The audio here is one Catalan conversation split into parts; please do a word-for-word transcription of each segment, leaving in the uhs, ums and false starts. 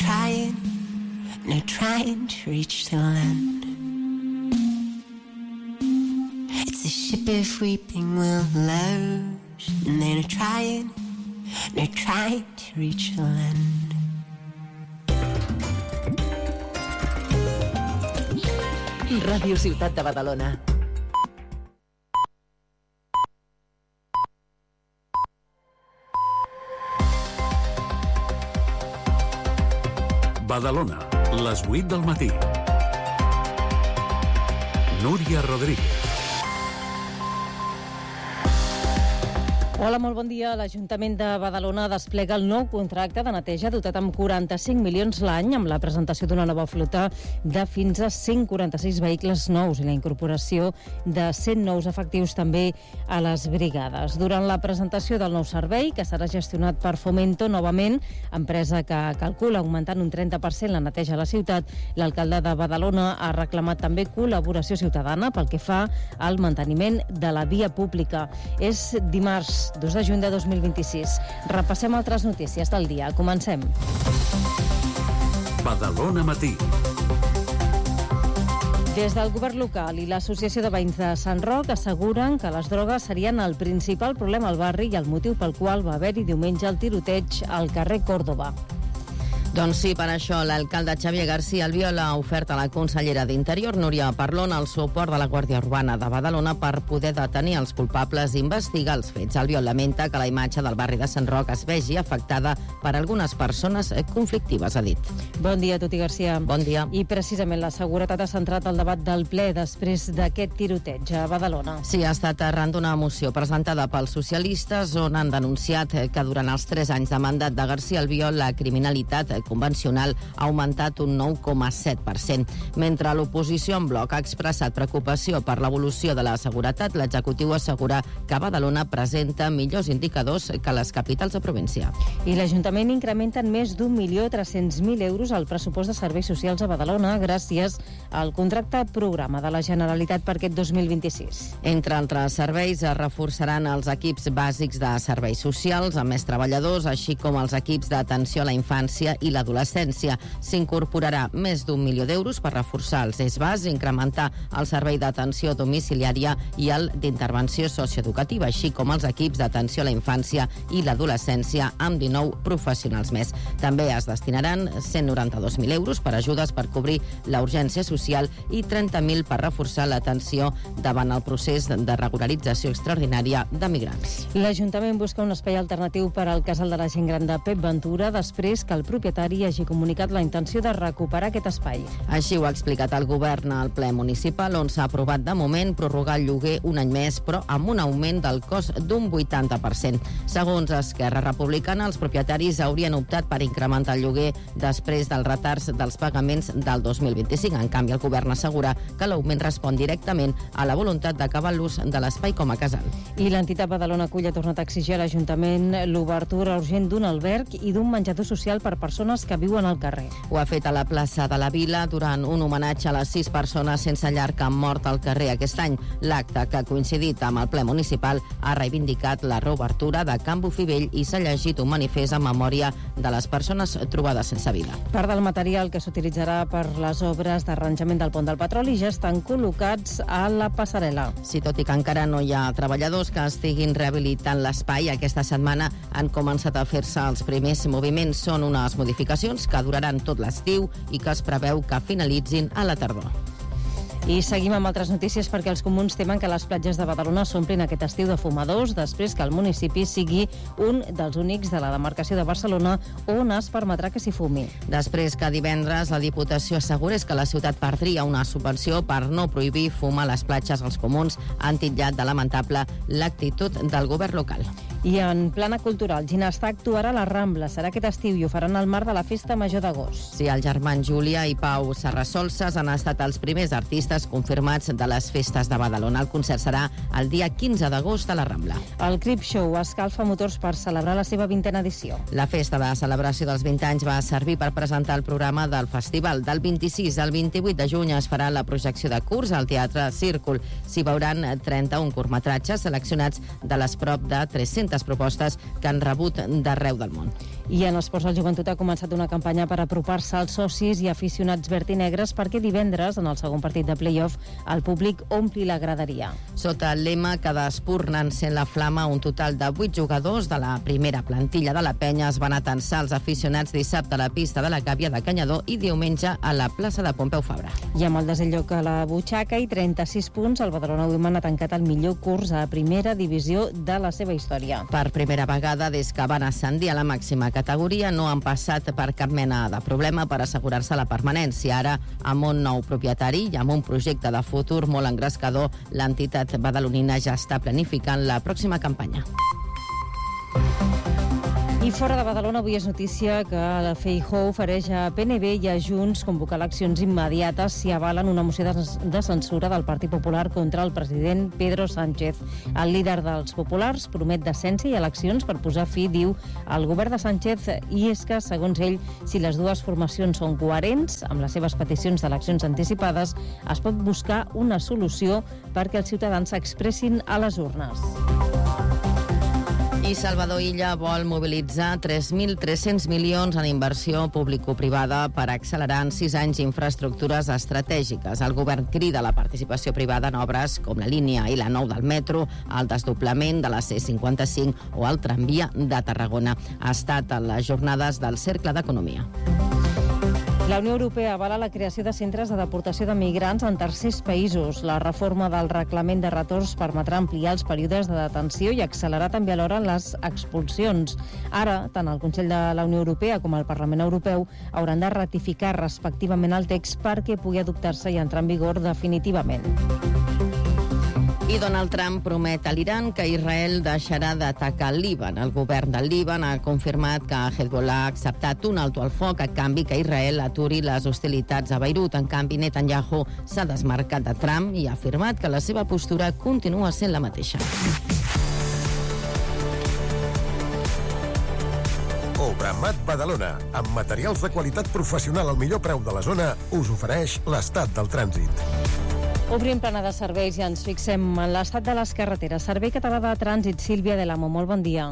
trying, they're trying to reach the land. It's a ship of weeping willows, and they're trying, they're trying to reach the land. Ràdio Ciutat de Badalona. Badalona, les vuit del matí. Núria Rodríguez. Hola, molt bon dia. L'Ajuntament de Badalona desplega el nou contracte de neteja dotat amb quaranta-cinc milions l'any amb la presentació d'una nova flota de fins a cent quaranta-sis vehicles nous i la incorporació de cent nous efectius també a les brigades. Durant la presentació del nou servei, que serà gestionat per Fomento novament, empresa que calcula augmentant un trenta per cent la neteja a la ciutat, l'alcalde de Badalona ha reclamat també col·laboració ciutadana pel que fa al manteniment de la via pública. És dimarts dos de juny de dos mil vint-i-sis. Repassem altres notícies del dia. Comencem. Badalona Matí. Des del govern local i l'Associació de Veïns de Sant Roc asseguren que les drogues serien el principal problema al barri i el motiu pel qual va haver-hi diumenge el tiroteig al carrer Còrdova. Doncs sí, per això l'alcalde Xavier García Albiol ha ofert a la consellera d'Interior, Núria Parlon, el suport de la Guàrdia Urbana de Badalona per poder detenir els culpables i investigar els fets. Albiol lamenta que la imatge del barri de Sant Roc es vegi afectada per algunes persones conflictives, ha dit. Bon dia, Tuti García. Bon dia. I precisament la seguretat ha centrat el debat del ple després d'aquest tiroteig a Badalona. Sí, ha estat arran d'una moció presentada pels socialistes on han denunciat que durant els tres anys de mandat de García Albiol la criminalitat convencional ha augmentat un nou coma set per cent. Mentre l'oposició en bloc ha expressat preocupació per l'evolució de la seguretat, l'executiu assegura que Badalona presenta millors indicadors que les capitals de província. I l'Ajuntament incrementa en més d'un milió tres-cents mil euros el pressupost de serveis socials a Badalona gràcies al contracte programa de la Generalitat per aquest dos mil vint-i-sis. Entre altres serveis es reforçaran els equips bàsics de serveis socials amb més treballadors, així com els equips d'atenció a la infància i l'adolescència. S'incorporarà més d'un milió d'euros per reforçar els E S B A S, incrementar el servei d'atenció domiciliària i el d'intervenció socioeducativa, així com els equips d'atenció a la infància i l'adolescència amb dinou professionals més. També es destinaran cent noranta-dos mil euros per ajudes per cobrir la urgència social i trenta mil per reforçar l'atenció davant el procés de regularització extraordinària de migrants. L'Ajuntament busca un espai alternatiu per al casal de la gent gran de Pep Ventura després que el propietari hagi comunicat la intenció de recuperar aquest espai. Així ho ha explicat el govern al ple municipal, on s'ha aprovat de moment prorrogar el lloguer un any més, però amb un augment del cost d'un vuitanta per cent. Segons Esquerra Republicana, els propietaris haurien optat per incrementar el lloguer després dels retards dels pagaments del dos mil vint-i-cinc. En canvi, el govern assegura que l'augment respon directament a la voluntat d'acabar l'ús de l'espai com a casal. I l'entitat Badalona Acull ha tornat a exigir a l'Ajuntament l'obertura urgent d'un alberg i d'un menjador social per persones que viuen al carrer. Ho ha fet a la plaça de la Vila durant un homenatge a les sis persones sense llar que han mort al carrer aquest any. L'acte, que ha coincidit amb el ple municipal, ha reivindicat la reobertura de Can Bufivell i s'ha llegit un manifest en memòria de les persones trobades sense vida. Part del material que s'utilitzarà per les obres d'arranjament del pont del Petroli ja estan col·locats a la passarel·la. Sí, tot i que encara no hi ha treballadors que estiguin rehabilitant l'espai, aquesta setmana han començat a fer-se els primers moviments. Són unes modificacions que duraran tot l'estiu i que es preveu que finalitzin a la tardor. I seguim amb altres notícies perquè els comuns temen que les platges de Badalona s'omplin aquest estiu de fumadors després que el municipi sigui un dels únics de la demarcació de Barcelona on es permetrà que s'hi fumi. Després que divendres la Diputació assegurés que la ciutat perdria una subvenció per no prohibir fumar a les platges, els comuns han titllat de lamentable l'actitud del govern local. I en plana cultural, Ginestar actuarà a la Rambla. Serà aquest estiu i ho faran al marc de la Festa Major d'agost. Sí, els germans Júlia i Pau Serrasolses han estat els primers artistes confirmats de les festes de Badalona. El concert serà el dia quinze d'agost a la Rambla. El Crip Show escalfa motors per celebrar la seva vintena edició. La festa de celebració dels vint anys va servir per presentar el programa del festival. Del vint-i-sis al vint-i-vuit de juny es farà la projecció de curs al Teatre Círcul. S'hi veuran trenta-un curtmetratges seleccionats de les prop de tres-centes sis-centes propostes que han rebut d'arreu del món. I en esports, el Joventut ha començat una campanya per apropar-se als socis i aficionats verd i negres perquè divendres, en el segon partit de play-off, el públic ompli la graderia. Sota el lema Cada espurna encén la flama, un total de vuit jugadors de la primera plantilla de la penya es van atensar els aficionats dissabte a la pista de la Gàbia de Canyadó i diumenge a la plaça de Pompeu Fabra. I amb el desè lloc a la butxaca i trenta-sis punts, el Badalona Women ha tancat el millor curs a primera divisió de la seva història. Per primera vegada des que van ascendir a la màxima categoria no han passat per cap mena de problema per assegurar-se la permanència. Ara, amb un nou propietari i amb un projecte de futur molt engrescador, l'entitat badalonina ja està planificant la pròxima campanya. I fora de Badalona, avui és notícia que el Feijóo ofereix a P N B i a Junts convocar eleccions immediates si avalen una moció de censura del Partit Popular contra el president Pedro Sánchez. El líder dels populars promet decència i eleccions per posar fi, diu, al govern de Sánchez, i és que, segons ell, si les dues formacions són coherents amb les seves peticions d'eleccions anticipades, es pot buscar una solució perquè els ciutadans s'expressin a les urnes. I Salvador Illa vol mobilitzar tres mil tres-cents milions en inversió público-privada per accelerar en sis anys infraestructures estratègiques. El govern crida la participació privada en obres com la línia I la nou del metro, el desdoblament de la C cinquanta-cinc o el tramvia de Tarragona. Ha estat a les jornades del Cercle d'Economia. La Unió Europea avala la creació de centres de deportació de migrants en tercers països. La reforma del reglament de retorns permetrà ampliar els períodes de detenció i accelerar també alhora les expulsions. Ara, tant el Consell de la Unió Europea com el Parlament Europeu hauran de ratificar respectivament el text perquè pugui adoptar-se i entrar en vigor definitivament. I Donald Trump promet a l'Iran que Israel deixarà d'atacar el Líban. El govern del Líban ha confirmat que Hezbollah ha acceptat un alto al foc a canvi que Israel aturi les hostilitats a Beirut. En canvi, Netanyahu s'ha desmarcat de Trump i ha afirmat que la seva postura continua sent la mateixa. Obramat Badalona, amb materials de qualitat professional al millor preu de la zona, us ofereix l'estat del trànsit. Obrim plana de serveis i ens fixem en l'estat de les carreteres. Servei Català de Trànsit, Sílvia de l'Amo, molt bon dia.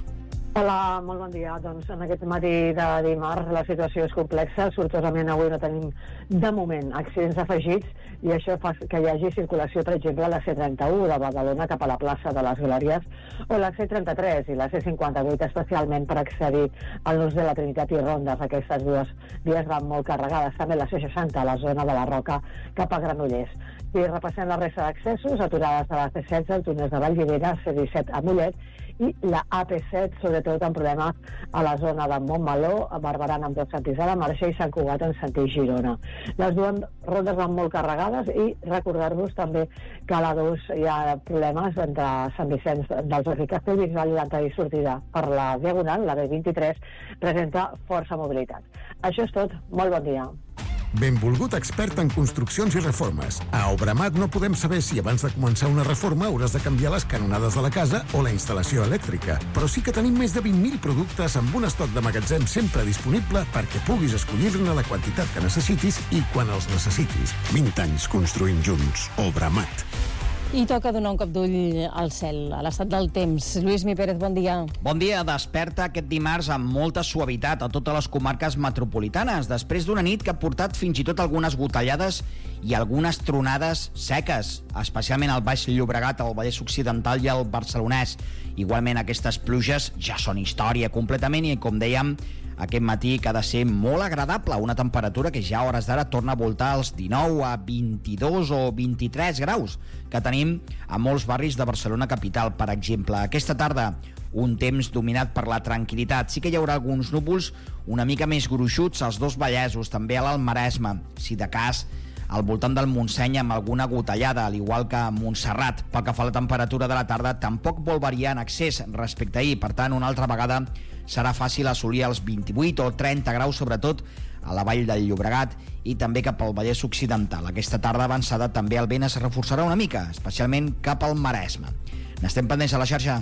Hola, molt bon dia. Doncs en aquest matí de dimarts la situació és complexa. Sortosament avui no tenim, de moment, accidents afegits i això fa que hi hagi circulació, per exemple, a la C trenta-u de Badalona cap a la plaça de les Glòries o la C trenta-tres i la C cinquanta-vuit, especialment per accedir al nus de la Trinitat i Rondes. Aquestes dues vies van molt carregades. També la C seixanta a la zona de la Roca cap a Granollers. I repassem la resta d'accessos, aturades de la C setze, el túnel de Vallvidrera, C disset a Mollet i la A P set, sobretot amb problemes a la zona de Montmeló, a Barberà amb dos sentits a la marxa i Sant Cugat en sentit Girona. Les dues rondes van molt carregades i recordar-vos també que a la dos hi ha problemes entre Sant Vicenç dels Horts i Castellbisbal i l'entrada i sortida per la Diagonal, la B vint-i-tres, presenta força mobilitat. Això és tot. Molt bon dia. Benvolgut expert en construccions i reformes. A Obramat no podem saber si abans de començar una reforma hauràs de canviar les canonades de la casa o la instal·lació elèctrica, però sí que tenim més de vint mil productes amb un estoc de magatzem sempre disponible perquè puguis escollir-ne la quantitat que necessitis i quan els necessitis. vint anys construint junts. Obramat. I toca donar un cop d'ull al cel, a l'estat del temps. Lluís Mi Pérez, bon dia. Bon dia. Desperta aquest dimarts amb molta suavitat a totes les comarques metropolitanes, després d'una nit que ha portat fins i tot algunes gotellades i algunes tronades seques, especialment al Baix Llobregat, al Vallès Occidental i al Barcelonès. Igualment, aquestes pluges ja són història completament i, com dèiem, aquest matí que ha de ser molt agradable, una temperatura que ja a hores d'ara torna a voltar els dinou a vint-i-dos o vint-i-tres graus que tenim a molts barris de Barcelona capital, per exemple. Aquesta tarda, un temps dominat per la tranquil·litat. Sí que hi haurà alguns núvols una mica més gruixuts als dos Vallesos, també a l'Alt Maresme, si de cas al voltant del Montseny amb alguna gotellada, al igual que a Montserrat. Pel que fa a la temperatura de la tarda, tampoc vol variar en excés respecte a ahir. Per tant, una altra vegada serà fàcil assolir els vint-i-vuit o trenta graus, sobretot a la vall del Llobregat i també cap al Vallès Occidental. Aquesta tarda avançada també el vent es reforçarà una mica, especialment cap al Maresme. N'estem pendents a la xarxa.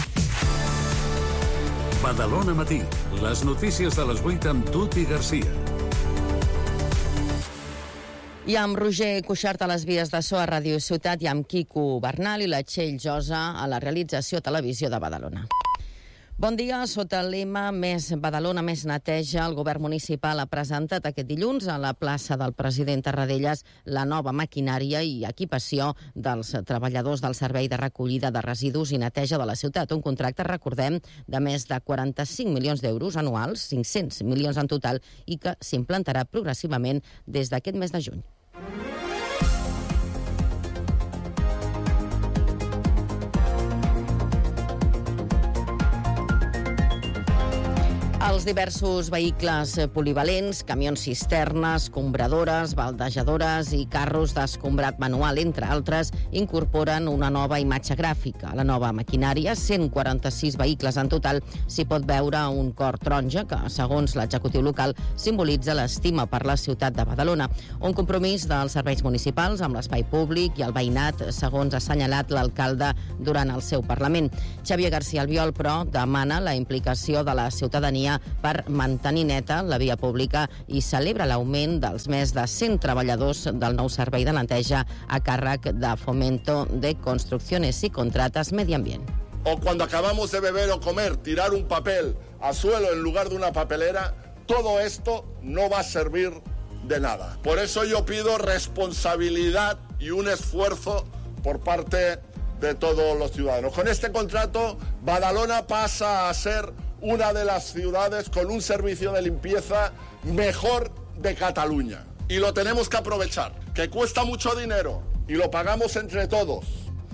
Badalona Matí. Les notícies de les vuit amb Tuti Garcia. I amb Roger Cuixart a les vies de so a Ràdio Ciutat i amb Quico Bernal i la Txell Josa a la realització Televisió de Badalona. Bon dia. Sota el lema Més Badalona, més neteja, el govern municipal ha presentat aquest dilluns a la plaça del president Tarradellas la nova maquinària i equipació dels treballadors del Servei de Recollida de Residus i Neteja de la ciutat. Un contracte, recordem, de més de quaranta-cinc milions d'euros anuals, cinc-cents milions en total, i que s'implantarà progressivament des d'aquest mes de juny. Els diversos vehicles polivalents, camions cisternes, escombradores, baldejadores i carros d'escombrat manual, entre altres, incorporen una nova imatge gràfica. La nova maquinària, cent quaranta-sis vehicles en total, s'hi pot veure un cor taronja que, segons l'executiu local, simbolitza l'estima per la ciutat de Badalona. Un compromís dels serveis municipals amb l'espai públic i el veïnat, segons ha assenyalat l'alcalde durant el seu Parlament. Xavier García Albiol, però, demana la implicació de la ciutadania per mantenir neta la via pública i celebra l'augment dels més de cent treballadors del nou servei de neteja a càrrec de Fomento de Construcciones y Contratas Medio Ambiente. O cuando acabamos de beber o comer, tirar un papel al suelo en lugar de una papelera, todo esto no va a servir de nada. Por eso yo pido responsabilidad y un esfuerzo por parte de todos los ciudadanos. Con este contrato, Badalona pasa a ser una de las ciudades con un servicio de limpieza mejor de Cataluña. Y lo tenemos que aprovechar, que cuesta mucho dinero y lo pagamos entre todos.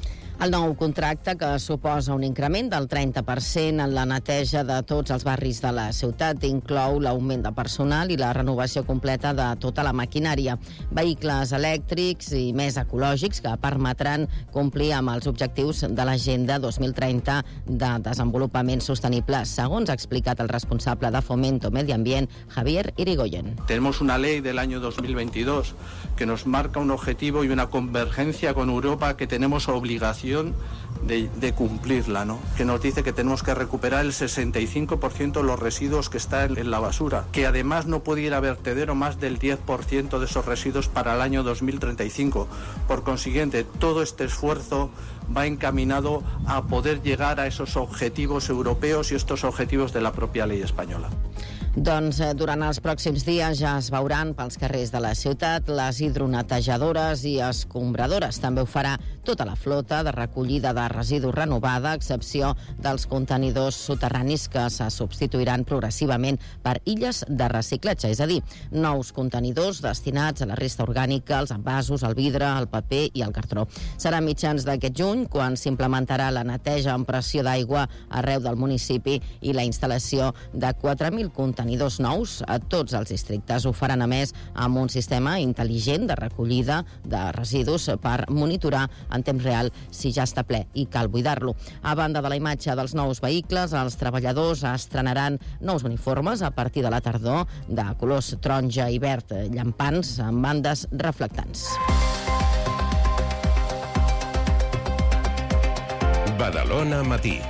El nou contracte, que suposa un increment del trenta per cent en la neteja de tots els barris de la ciutat, inclou l'augment de personal i la renovació completa de tota la maquinària. Vehicles elèctrics i més ecològics que permetran complir amb els objectius de l'Agenda dos mil trenta de desenvolupament sostenible, segons ha explicat el responsable de Fomento Medio Ambiente, Javier Irigoyen. Tenemos una ley del año dos mil veintidós que nos marca un objetivo y una convergencia con Europa que tenemos obligación De, de cumplirla, ¿no? Que nos dice que tenemos que recuperar el sesenta y cinco por ciento de los residuos que están en la basura, que además no pudiera vertedero más del diez por ciento de esos residuos para el año dos mil treinta y cinco. Por consiguiente, todo este esfuerzo va encaminado a poder llegar a esos objetivos europeos y estos objetivos de la propia ley española. Doncs eh, durant els pròxims dies ja es veuran pels carrers de la ciutat les hidronetejadores i escombradores. També ho farà tota la flota de recollida de residus renovada, a excepció dels contenidors soterranis que se substituiran progressivament per illes de reciclatge, és a dir, nous contenidors destinats a la resta orgànica, els envasos, el vidre, el paper i el cartró. Serà a mitjans d'aquest juny quan s'implementarà la neteja amb pressió d'aigua arreu del municipi i la instal·lació de quatre mil contenidors contenidors nous a tots els districtes. Ho faran, a més, amb un sistema intel·ligent de recollida de residus per monitorar en temps real si ja està ple i cal buidar-lo. A banda de la imatge dels nous vehicles, els treballadors estrenaran nous uniformes a partir de la tardor de colors taronja i verd llampants amb bandes reflectants. Badalona Matí.